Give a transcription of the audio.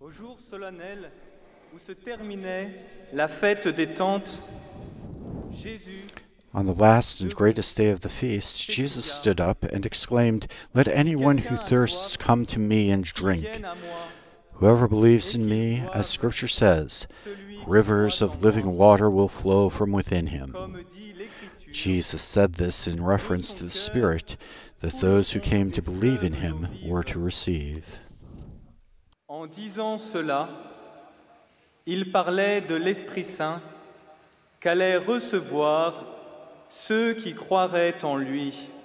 Au jour solennel où se terminait la fête des tentes, Jésus, On the last and greatest day of the feast, Jesus stood up and exclaimed, "Let anyone who thirsts come to me and qui drink. vienne à moi, Whoever believes in me, as Scripture says, celui qui rivers croit en of living moi, water will flow from within him." comme dit l'Écriture, Jesus said this in reference to the Spirit that those who came to believe in him were to receive. En disant cela, il parlait de l'Esprit Saint qu'allaient recevoir ceux qui croiraient en lui.